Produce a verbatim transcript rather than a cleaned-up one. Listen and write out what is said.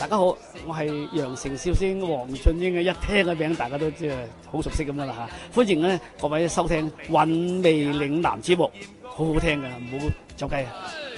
家好，我係羊城笑星黃俊英嘅，一聽個名大家都即係好熟悉咁噶啦嚇。歡迎咧各位收聽《韻味嶺南》節目，好好聽㗎，唔好走雞啊！